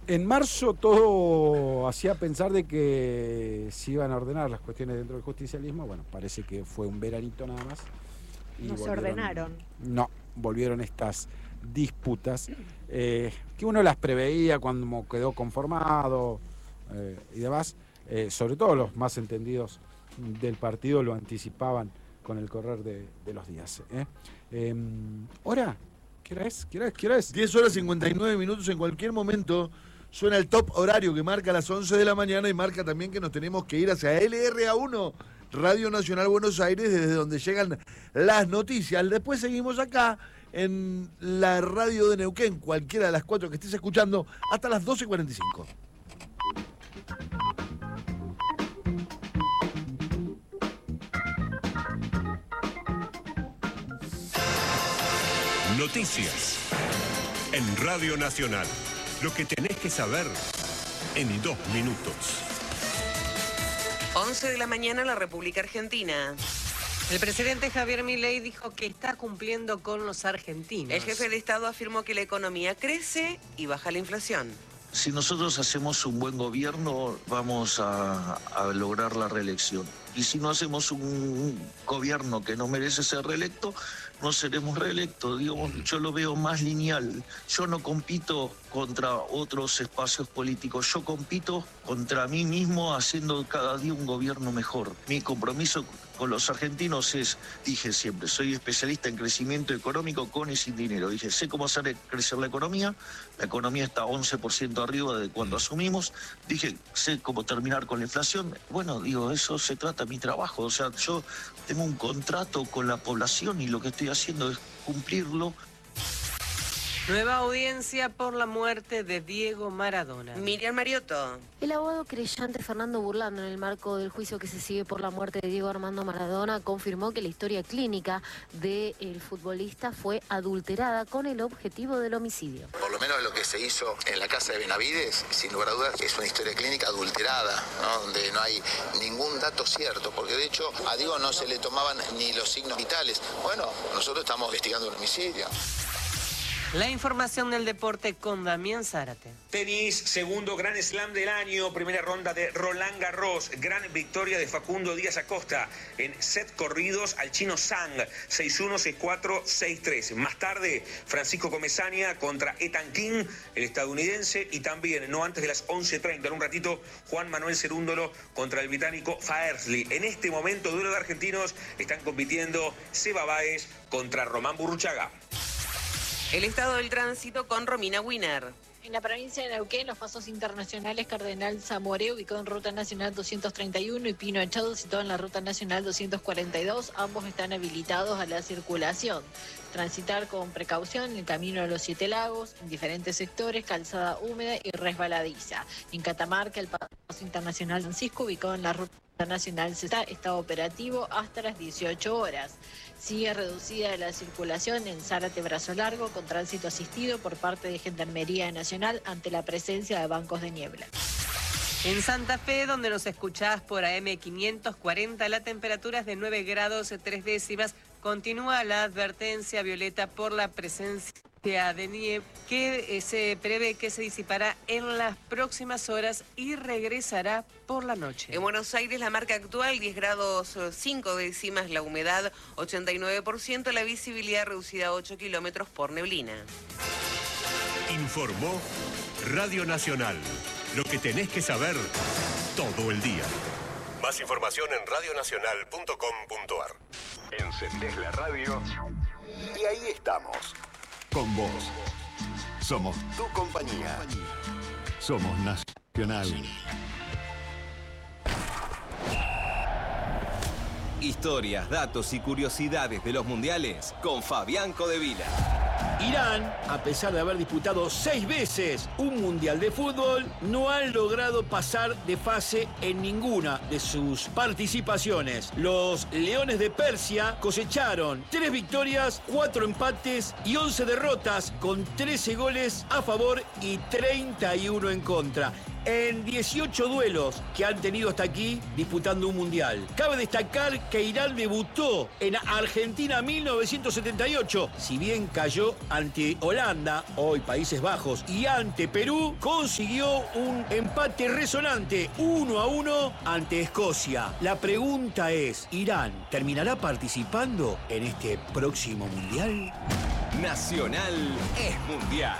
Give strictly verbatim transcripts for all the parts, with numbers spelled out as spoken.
En marzo todo hacía pensar de que se iban a ordenar las cuestiones dentro del justicialismo. Bueno, parece que fue un veranito nada más. Y no se ordenaron. No, volvieron estas disputas eh, que uno las preveía cuando quedó conformado eh, y demás. Eh, sobre todo los más entendidos del partido lo anticipaban con el correr de, de los días. ¿eh? Eh, ¿Hora? ¿Qué hora es? ¿Qué hora es? ¿Qué hora es? diez horas cincuenta y nueve minutos. En cualquier momento suena el top horario que marca las once de la mañana y marca también que nos tenemos que ir hacia L R A uno, Radio Nacional Buenos Aires, desde donde llegan las noticias. Después seguimos acá en la radio de Neuquén, cualquiera de las cuatro que estés escuchando, hasta las doce cuarenta y cinco. Noticias en Radio Nacional. Lo que tenés que saber en dos minutos. once de la mañana en la República Argentina. El presidente Javier Milei dijo que está cumpliendo con los argentinos. El jefe de Estado afirmó que la economía crece y baja la inflación. Si nosotros hacemos un buen gobierno, vamos a, a lograr la reelección. Y si no hacemos un gobierno que no merece ser reelecto, no seremos reelectos. Digamos, yo lo veo más lineal. Yo no compito contra otros espacios políticos. Yo compito contra mí mismo haciendo cada día un gobierno mejor. Mi compromiso con los argentinos es, dije siempre, soy especialista en crecimiento económico con y sin dinero. Dije, sé cómo hacer crecer la economía. La economía está once por ciento arriba de cuando asumimos. Dije, sé cómo terminar con la inflación. Bueno, digo, eso se trata de mi trabajo. O sea, yo tengo un contrato con la población y lo que estoy haciendo es cumplirlo. Nueva audiencia por la muerte de Diego Maradona. Miriam Mariotto. El abogado creyente Fernando Burlando, en el marco del juicio que se sigue por la muerte de Diego Armando Maradona, confirmó que la historia clínica del futbolista fue adulterada con el objetivo del homicidio. Por lo menos lo que se hizo en la casa de Benavides, sin lugar a dudas, es una historia clínica adulterada, ¿no? Donde no hay ningún dato cierto, porque de hecho a Diego no se le tomaban ni los signos vitales. Bueno, nosotros estamos investigando un homicidio. La información del deporte con Damián Zárate. Tenis, segundo Grand Slam del año, primera ronda de Roland Garros, gran victoria de Facundo Díaz Acosta en set corridos al chino Zhang, seis uno, seis cuatro, seis tres. Más tarde, Francisco Comesaña contra Ethan King, el estadounidense, y también, no antes de las once treinta, en un ratito, Juan Manuel Cerúndolo contra el británico Faersley. En este momento, duelo de argentinos, están compitiendo Seba Báez contra Román Burruchaga. El estado del tránsito con Romina Wiener. En la provincia de Neuquén, los pasos internacionales Cardenal Zamoré, ubicado en Ruta Nacional doscientos treinta y uno, y Pino Echado, situado en la Ruta Nacional doscientos cuarenta y dos, ambos están habilitados a la circulación. Transitar con precaución en el camino de los Siete Lagos, en diferentes sectores, calzada húmeda y resbaladiza. En Catamarca, el paso internacional Francisco, ubicado en la Ruta Nacional sesenta, está operativo hasta las dieciocho horas. Sigue reducida la circulación en Zárate Brazo Largo con tránsito asistido por parte de Gendarmería Nacional ante la presencia de bancos de niebla. En Santa Fe, donde nos escuchás por A M quinientos cuarenta, la temperatura es de nueve grados tres décimas. Continúa la advertencia violeta por la presencia de nieve que eh, se prevé que se disipará en las próximas horas y regresará por la noche. En Buenos Aires la marca actual diez grados cinco décimas, la humedad ochenta y nueve por ciento, la visibilidad reducida a ocho kilómetros por neblina. Informó Radio Nacional. Lo que tenés que saber todo el día. Más información en radionacional punto com punto ar. Encendés la radio y ahí estamos. Con vos. Somos tu compañía. Somos Nacional. Historias, datos y curiosidades de los mundiales con Fabián Codevila. Irán, a pesar de haber disputado seis veces un mundial de fútbol, no han logrado pasar de fase en ninguna de sus participaciones. Los Leones de Persia cosecharon tres victorias, cuatro empates y once derrotas, con trece goles a favor y treinta y uno en contra. en dieciocho duelos que han tenido hasta aquí disputando un mundial. Cabe destacar que Irán debutó en Argentina mil novecientos setenta y ocho. Si bien cayó ante Holanda, hoy Países Bajos, y ante Perú, consiguió un empate resonante uno a uno ante Escocia. La pregunta es, ¿Irán terminará participando en este próximo mundial? Nacional es mundial.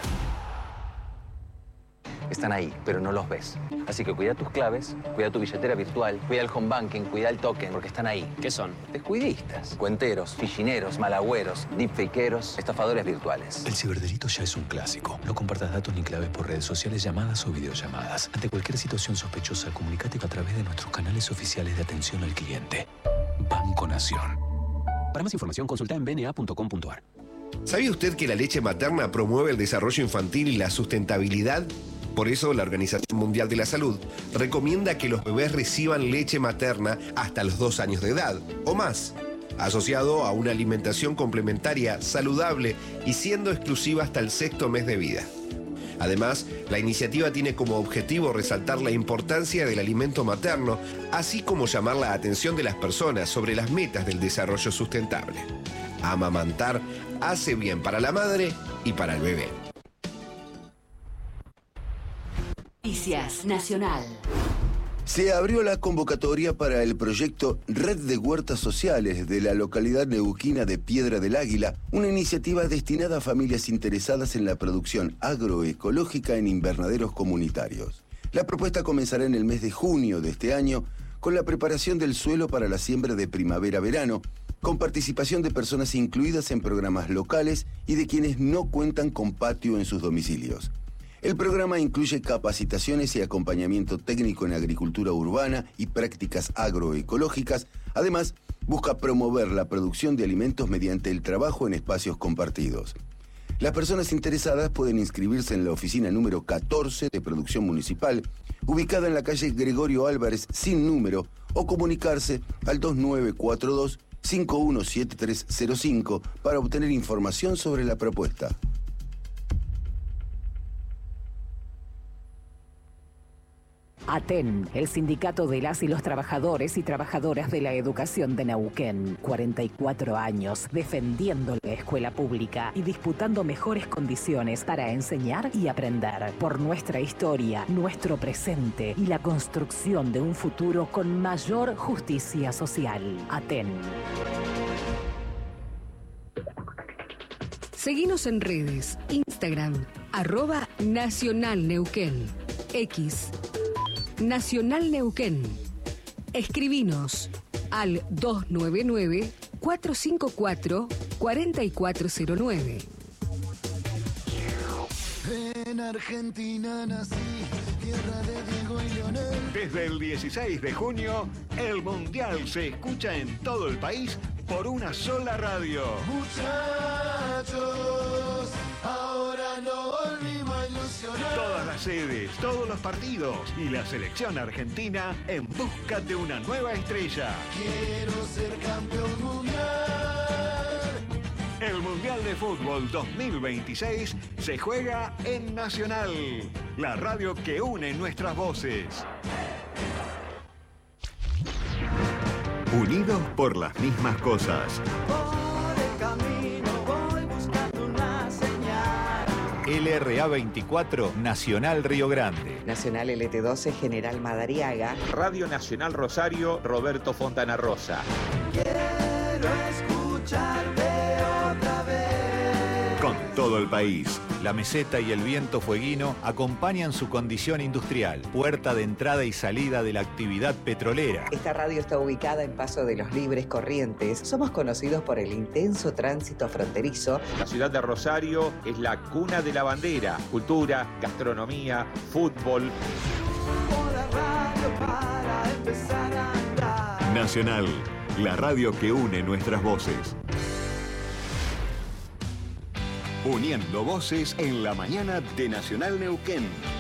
Están ahí, pero no los ves. Así que cuida tus claves, cuida tu billetera virtual, cuida el home banking, cuida el token, porque están ahí. ¿Qué son? Descuidistas, cuenteros, fichineros, malagüeros, deepfakeros, estafadores virtuales. El ciberdelito ya es un clásico. No compartas datos ni claves por redes sociales, llamadas o videollamadas. Ante cualquier situación sospechosa, comunícate a través de nuestros canales oficiales de atención al cliente. Banco Nación. Para más información, consulta en b n a punto com punto a r. ¿Sabía usted que la leche materna promueve el desarrollo infantil y la sustentabilidad? Por eso, la Organización Mundial de la Salud recomienda que los bebés reciban leche materna hasta los dos años de edad o más, asociado a una alimentación complementaria, saludable y siendo exclusiva hasta el sexto mes de vida. Además, la iniciativa tiene como objetivo resaltar la importancia del alimento materno, así como llamar la atención de las personas sobre las metas del desarrollo sustentable. Amamantar hace bien para la madre y para el bebé. Noticias Nacional. Se abrió la convocatoria para el proyecto Red de Huertas Sociales de la localidad neuquina de Piedra del Águila, una iniciativa destinada a familias interesadas en la producción agroecológica en invernaderos comunitarios. La propuesta comenzará en el mes de junio de este año con la preparación del suelo para la siembra de primavera-verano, con participación de personas incluidas en programas locales y de quienes no cuentan con patio en sus domicilios. El programa incluye capacitaciones y acompañamiento técnico en agricultura urbana y prácticas agroecológicas. Además, busca promover la producción de alimentos mediante el trabajo en espacios compartidos. Las personas interesadas pueden inscribirse en la oficina número catorce de Producción Municipal, ubicada en la calle Gregorio Álvarez sin número, o comunicarse al dos nueve cuatro dos, cinco uno siete tres cero cinco para obtener información sobre la propuesta. ATEN, el sindicato de las y los trabajadores y trabajadoras de la educación de Neuquén. cuarenta y cuatro años defendiendo la escuela pública y disputando mejores condiciones para enseñar y aprender. Por nuestra historia, nuestro presente y la construcción de un futuro con mayor justicia social. ATEN. Seguinos en redes, Instagram, arroba Nacional Neuquén, X, Nacional Neuquén. Escribinos al dos nueve nueve, cuatro cinco cuatro, cuatro cuatro cero nueve. En Argentina nací, tierra de Diego y Leonel. Desde el dieciséis de junio, el Mundial se escucha en todo el país por una sola radio. Muchachos, ahora no volvimos a ilusionar. Todas las sedes, todos los partidos y la selección argentina en busca de una nueva estrella. Quiero ser campeón mundial. El Mundial de Fútbol dos mil veintiséis se juega en Nacional, la radio que une nuestras voces. Unidos por las mismas cosas. Por el camino voy buscando una señal. L R A veinticuatro, Nacional Río Grande. Nacional L T doce, General Madariaga. Radio Nacional Rosario, Roberto Fontana Rosa. Quiero escucharte otra vez. Con todo el país, la meseta y el viento fueguino acompañan su condición industrial, puerta de entrada y salida de la actividad petrolera. Esta radio está ubicada en Paso de los Libres, Corrientes. Somos conocidos por el intenso tránsito fronterizo. La ciudad de Rosario es la cuna de la bandera, cultura, gastronomía, fútbol. Para empezar a andar. Nacional, la radio que une nuestras voces. Uniendo voces en la mañana de Nacional Neuquén.